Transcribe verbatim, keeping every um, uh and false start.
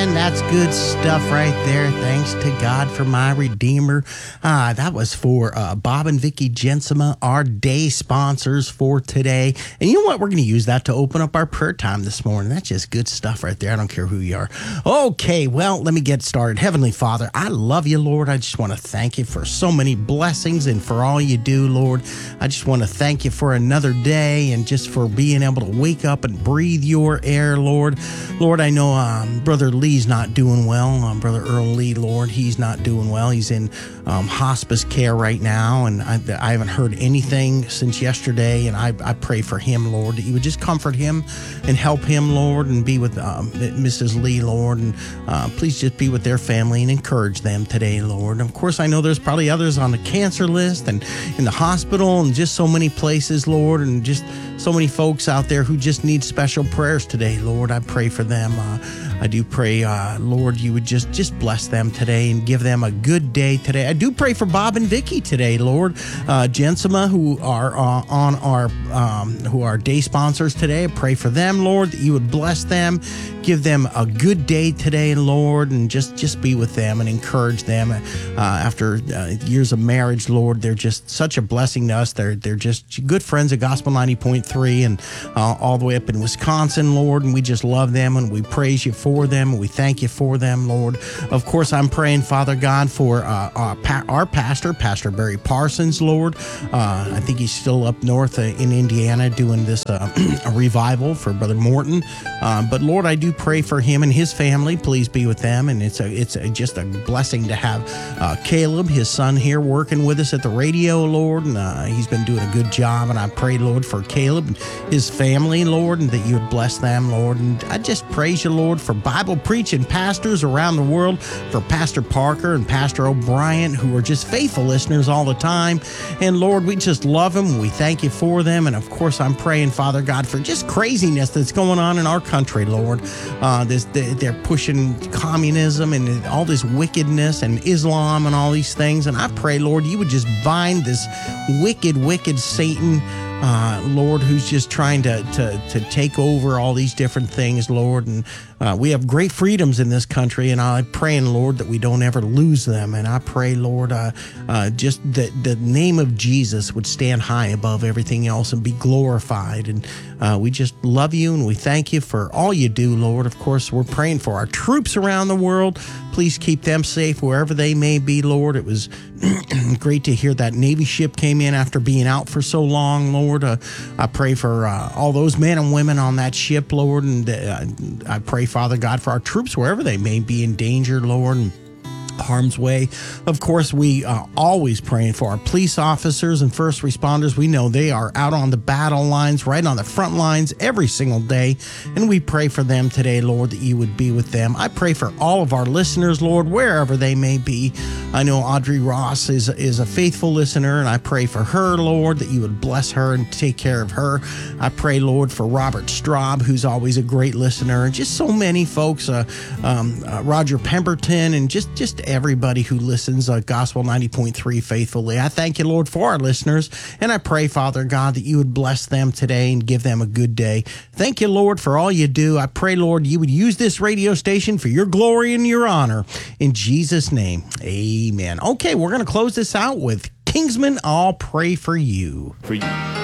Amen. That's good stuff right there. Thanks to God for my Redeemer. Uh, that was for uh, Bob and Vicki Jensema, our day sponsors for today. And you know what? We're going to use that to open up our prayer time this morning. That's just good stuff right there. I don't care who you are. Okay, well, let me get started. Heavenly Father, I love you, Lord. I just want to thank you for so many blessings and for all you do, Lord. I just want to thank you for another day and just for being able to wake up and breathe your air, Lord. Lord, I know um, Brother Lee's not doing well. Um, Brother Earl Lee, Lord, he's not doing well. He's in um, hospice care right now, and I, I haven't heard anything since yesterday, and I, I pray for him, Lord, that you would just comfort him and help him, Lord, and be with um, Missus Lee, Lord, and uh, please just be with their family and encourage them today, Lord. Of course, I know there's probably others on the cancer list and in the hospital and just so many places, Lord, and just so many folks out there who just need special prayers today, Lord. I pray for them. Uh, I do pray, uh, Lord, you would just, just bless them today and give them a good day today. I do pray for Bob and Vicki today, Lord. Uh, Jensema, who are uh, on our um, who are day sponsors today. I pray for them, Lord, that you would bless them, give them a good day today, Lord, and just, just be with them and encourage them. Uh, after uh, years of marriage, Lord, they're just such a blessing to us. They're they're just good friends at Gospel ninety point three and uh, all the way up in Wisconsin, Lord, and we just love them and we praise you for them and we thank you for them, Lord. Of course, I'm praying, Father God, for uh, our, pa- our pastor, Pastor Barry Parsons, Lord. Uh, I think he's still up north uh, in Indiana doing this uh, a revival for Brother Morton. Uh, but Lord, I do pray for him and his family. Please be with them. And it's a, it's a, just a blessing to have uh, Caleb, his son, here working with us at the radio, Lord. And uh, he's been doing a good job. And I pray, Lord, for Caleb and his family, Lord, and that you would bless them, Lord. And I just praise you, Lord, for Bible preaching pastors around the world, for Pastor Parker and Pastor O'Brien, who are just faithful listeners all the time. And Lord, we just love them. We thank you for them. And of course, I'm praying, Father God, for just craziness that's going on in our country, Lord. Uh, this, they're pushing communism and all this wickedness and Islam and all these things. And I pray, Lord, you would just bind this wicked, wicked Satan, Uh, Lord, who's just trying to, to to take over all these different things, Lord. And uh, we have great freedoms in this country, and I'm praying, Lord, that we don't ever lose them. And I pray, Lord, uh, uh, just that the name of Jesus would stand high above everything else and be glorified. And uh, we just love you, and we thank you for all you do, Lord. Of course, we're praying for our troops around the world. Please keep them safe wherever they may be, Lord. It was great to hear that Navy ship came in after being out for so long, Lord. Uh, I pray for uh, all those men and women on that ship, Lord, and uh, I pray, Father God, for our troops wherever they may be in danger, Lord, and harm's way. Of course, we are always praying for our police officers and first responders. We know they are out on the battle lines, right on the front lines every single day, and we pray for them today, Lord, that you would be with them. I pray for all of our listeners, Lord, wherever they may be. I know Audrey Ross is, is a faithful listener, and I pray for her, Lord, that you would bless her and take care of her. I pray, Lord, for Robert Straub, who's always a great listener, and just so many folks, uh, um, uh, Roger Pemberton, and just, just everybody who listens uh, Gospel ninety point three faithfully. I thank you, Lord, for our listeners, and I pray, Father God, that you would bless them today and give them a good day. Thank you, Lord, for all you do. I pray, Lord, you would use this radio station for your glory and your honor. In Jesus' name, amen. Okay, we're going to close this out with Kingsman, I'll Pray For You. For you.